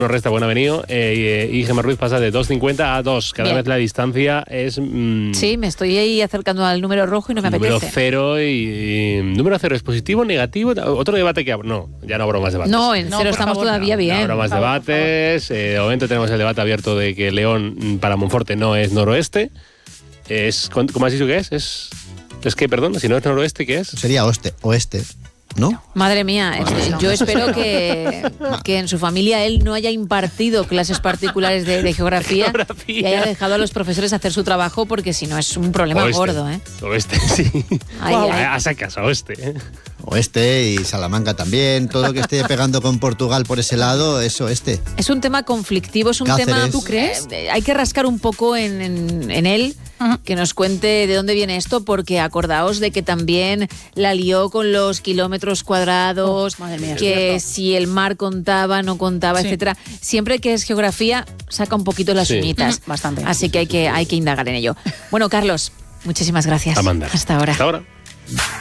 resta buen avenido y Gemma Ruiz pasa de 2.50 a 2. Cada vez la distancia es... Sí, me estoy ahí acercando al número rojo y no me apetece. Número 0 y... ¿Número 0 es positivo, negativo? ¿Otro debate que... No, ya no abro más debates. No, en 0 estamos todavía bien. No abro más debates. De momento tenemos el debate abierto de que León para Monforte no es noroeste. ¿Cómo has dicho que es? Es que, perdón, si no es noroeste, ¿qué es? Sería oeste. ¿No? Madre mía, yo espero que en su familia él no haya impartido clases particulares de geografía y haya dejado a los profesores hacer su trabajo, porque si no es un problema gordo, ¿eh? Oeste, sí. A sacas, oeste. Oeste y Salamanca también. Todo lo que esté pegando con Portugal por ese lado es oeste. Es un tema conflictivo, es un tema... ¿Tú crees? Hay que rascar un poco en él, que nos cuente de dónde viene esto, porque acordaos de que también la lió con los kilómetros cuadrados, madre mía, que si el mar contaba, no contaba, etcétera. Siempre que es geografía, saca un poquito las uñitas. Bastante. Así que hay que indagar en ello. Bueno, Carlos, muchísimas gracias. Amanda. Hasta ahora. Hasta ahora.